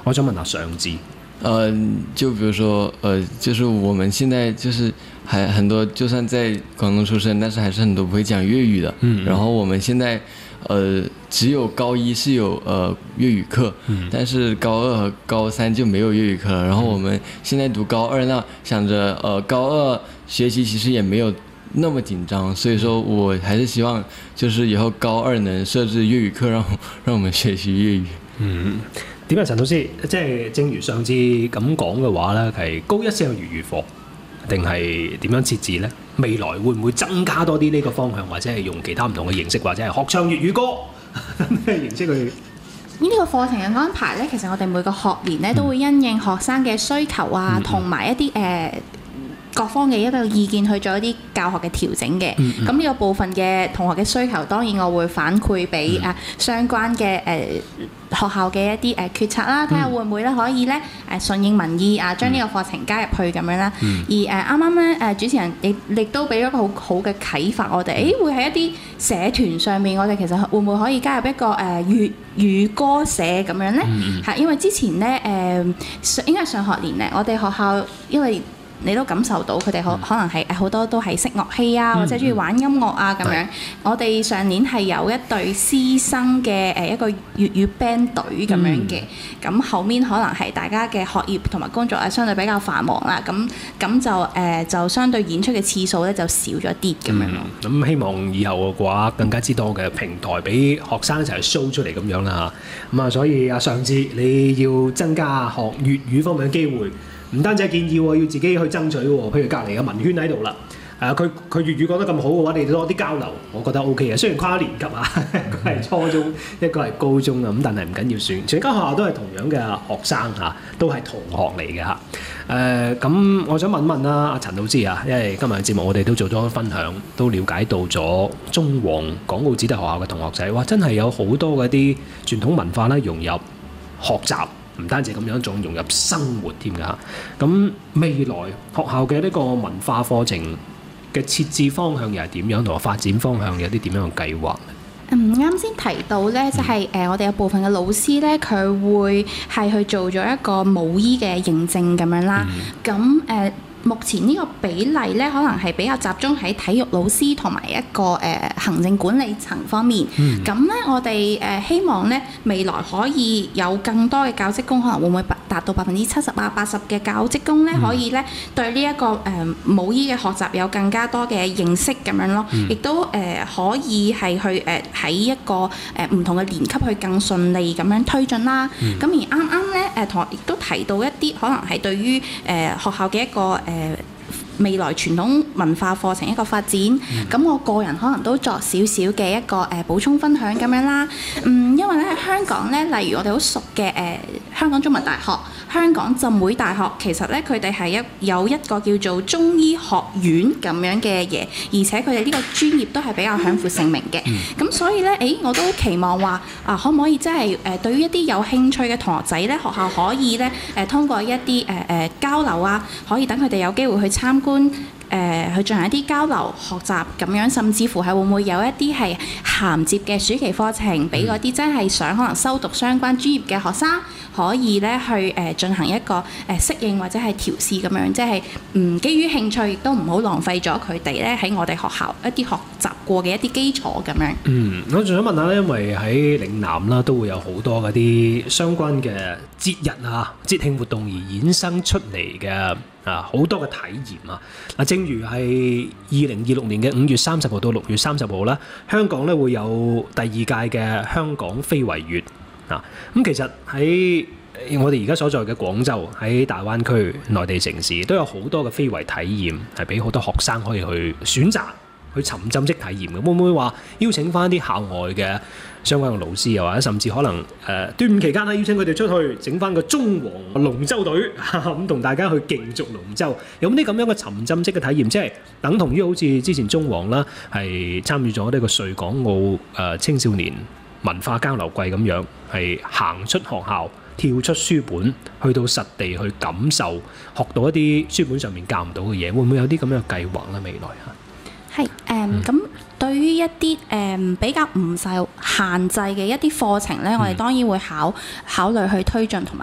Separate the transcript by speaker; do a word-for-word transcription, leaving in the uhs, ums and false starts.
Speaker 1: 我想問下上智。
Speaker 2: 呃，就比如說，呃，就是我們現在就是還很多，就算在廣東出生，但是還是很多不會講粵語的。嗯。然後我們現在，呃，只有高一是有呃粵語課，嗯，但是高二和高三就沒有粵語課了。然後我們現在讀高二，那想着，呃，高二學習其實也沒有那麼緊張，所以說我還是希望，就是以後高二能設置粵語課，讓讓我們學習粵語。嗯。
Speaker 1: 點啊，陳老師，即係正如上次咁講嘅話咧，係高一先有粵語課，定係點樣設置咧？未來會唔會增加多啲呢個方向，或者係用其他唔同嘅形式，或者係學唱粵語歌咩形式去？
Speaker 3: 呢個課程嘅安排咧，其實我哋每個學年咧都會因應學生嘅需求啊，同埋、嗯、一啲誒、呃、各方嘅一個意見去做一啲教學嘅調整嘅。咁呢、嗯嗯、個部分嘅同學嘅需求，當然我會反饋俾誒相關嘅誒、呃學校嘅一啲誒、呃、決策啦，睇下會唔會咧可以咧誒順應民意啊，將呢個課程加入去咁樣啦。嗯、而誒啱啱咧誒主持人亦亦都俾咗一個好好嘅啟發我哋，誒會喺一啲社團上面，我哋其實會唔會可以加入一個誒、呃、粵語歌社咁樣咧？係、嗯、因為之前咧誒、呃、應該係上學年咧，我哋學校因為你都感受到佢哋可可能係好多都係識樂器啊，或者中意玩音樂啊咁樣。我哋上年係有一隊師生嘅誒一個粵語 band 隊咁樣嘅，咁、嗯、後面可能係大家嘅學業同埋工作啊相對比較繁忙啦，咁咁就誒、呃、就相對演出嘅次數咧就少咗啲咁樣咯。咁、
Speaker 1: 嗯、希望以後嘅話更加之多嘅平台俾學生一齊 show 出嚟咁樣啦嚇。咁啊，所以啊上智你要增加學粵語方面嘅機會。唔單止係建議喎，要自己去爭取喎。譬如隔離嘅文軒喺度啦，係啊，佢佢粵語講得咁好嘅話，你哋多啲交流，我覺得 O K 嘅。雖然跨年級啊，一個係初中，一個係高中啊，咁但係唔緊要算。全間學校都係同樣嘅學生嚇，都係同學嚟嘅嚇。誒、呃，咁我想問問啦，阿陳老師啊，因為今日嘅節目我哋都做咗分享，都了解到咗中皇港澳子弟學校嘅同學仔，哇，真係有好多嗰啲傳統文化咧融入學習。唔單止咁樣，仲融入生活添㗎嚇。咁未來學校嘅呢個文化課程嘅設置方向又係點樣，同埋發展方向有啲點樣嘅計劃？
Speaker 3: 嗯，啱先提到咧，就係、是、誒、呃、我哋有部分嘅老師咧，佢會係去做咗一個母醫嘅認證咁樣啦。咁誒、嗯呃、目前呢個比例咧，可能係比較集中喺體育老師同埋一個誒、呃、行政管理層方面。咁咧、嗯，我哋誒、呃、希望咧未來可以有更多嘅教職工，可能會唔會達到百分之七十啊、八十嘅教職工咧，嗯、可以咧對呢、這、一個誒、呃、母醫嘅學習有更加多嘅認識咁樣咯。亦、嗯、都誒、呃、可以係去誒喺、呃、一個誒唔、呃、同嘅年級去更順利咁樣推進啦。咁、嗯、而啱啱咧誒同學亦都提到一啲可能係對於誒、呃、學校嘅一個誒。呃未來傳統文化課程一個發展，咁、嗯、我個人可能都作少少嘅一個誒、呃、補充分享咁樣啦。嗯，因為咧喺香港咧，例如我哋好熟嘅誒、呃、香港中文大學、香港浸會大學，其實咧佢哋係一有一個叫做中醫學院咁樣嘅嘢，而且佢哋呢個專業都係比較享負盛名嘅。咁、嗯、所以咧，誒我都期望話啊，可唔可以即係誒對於一啲有興趣嘅同學仔咧，學校可以咧誒、呃、通過一啲誒誒交流啊，可以等佢哋有機會去參觀。誒、呃、去進行一啲交流學習咁樣，甚至乎係會唔會有一啲係銜接嘅暑期課程，俾嗰啲真係想可能修讀相關專業嘅學生，可以咧去誒進行一個誒適應或者係調試咁樣，即係唔基於興趣，亦都唔好浪費咗佢哋咧喺我哋學校一啲學習過嘅一啲基礎咁樣。嗯，
Speaker 1: 我仲想問下咧，因為喺嶺南啦，都會有好多嗰啲相關嘅節日啊、節慶活動而衍生出嚟嘅。啊，好多嘅體驗啊！嗱，正如係二零二六年嘅五月三十號到六月三十號啦，香港咧會有第二屆嘅香港非遺月啊！咁其實喺我哋而家所在嘅廣州，喺大灣區內地城市都有好多嘅非遺體驗，係俾好多學生可以去選擇去沉浸式體驗嘅。會唔會話邀請翻啲校外嘅相關嘅老師，又或者甚至可能誒、呃、端午期間咧邀請佢哋出去整翻個中皇龍舟隊，咁同大家去競逐龍舟，有冇啲咁樣嘅沉浸式嘅體驗？即係等同於好似之前中皇啦，係參與咗呢個穗港澳誒、呃、青少年文化交流季咁樣，係行出學校，跳出書本，去到實地去感受，學到一啲書本上面教唔到嘅嘢，會唔會有啲咁樣嘅計劃咧？未來啊？
Speaker 3: 係誒，咁、嗯、對於一啲誒、嗯、比較唔受限制嘅一啲課程咧，嗯、我哋當然會考考慮去推進同埋。